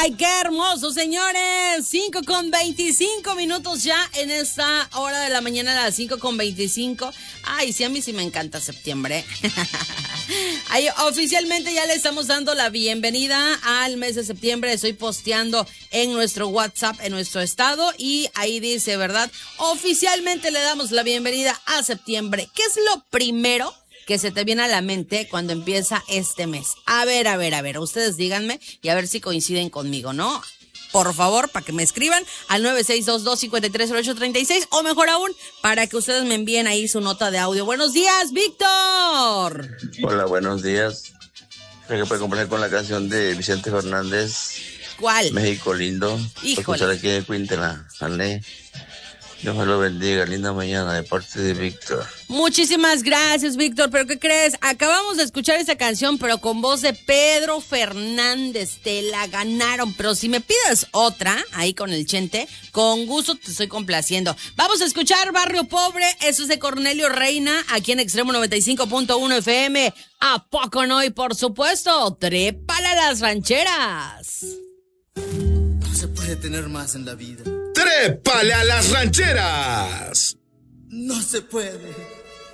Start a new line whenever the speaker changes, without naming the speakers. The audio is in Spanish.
Ay, qué hermoso, señores. 5:25 ya en esta hora de la mañana, a las 5:25. Ay, sí, a mí sí me encanta septiembre. Ahí, oficialmente ya le estamos dando la bienvenida al mes de septiembre. Estoy posteando en nuestro WhatsApp, en nuestro estado, y ahí dice, ¿verdad? Oficialmente le damos la bienvenida a septiembre. ¿Qué es lo primero que se te viene a la mente cuando empieza este mes? A ver, ustedes díganme y a ver si coinciden conmigo, ¿no? Por favor, para que me escriban al 9622-530836 o mejor aún, para que ustedes me envíen ahí su nota de audio. Buenos días, Víctor.
Hola, buenos días. Creo que puede complacer con la canción de Vicente Fernández.
¿Cuál?
México lindo.
Híjole.
Escuchar aquí de Quintela. Ale. Dios me lo bendiga. Linda mañana de parte de Víctor.
Muchísimas gracias, Víctor. ¿Pero qué crees? Acabamos de escuchar esa canción, pero con voz de Pedro Fernández. Te la ganaron. Pero si me pides otra, ahí con el Chente, con gusto te estoy complaciendo. Vamos a escuchar Barrio Pobre. Eso es de Cornelio Reina, aquí en Extremo 95.1 FM. ¿A poco no? Y por supuesto, trépale a las rancheras.
No se puede tener más en la vida.
¡Trépale a las rancheras!
No se puede.